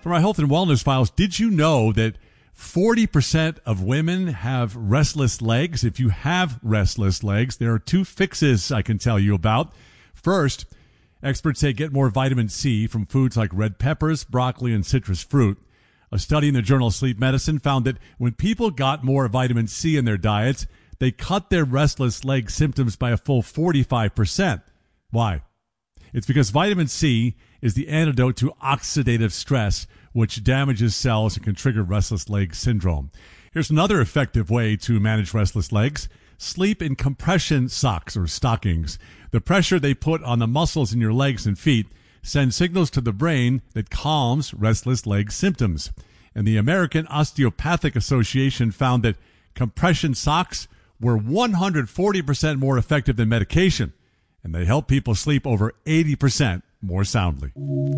For my health and wellness files, did you know that 40% of women have restless legs? If you have restless legs, there are two fixes I can tell you about. First, experts say get more vitamin C from foods like red peppers, broccoli, and citrus fruit. A study in the journal Sleep Medicine found that when people got more vitamin C in their diets, they cut their restless leg symptoms by a full 45%. Why? It's because vitamin C is the antidote to oxidative stress, which damages cells and can trigger restless leg syndrome. Here's another effective way to manage restless legs. Sleep in compression socks or stockings. The pressure they put on the muscles in your legs and feet sends signals to the brain that calms restless leg symptoms. And the American Osteopathic Association found that compression socks were 140% more effective than medication, and they help people sleep over 80% more soundly.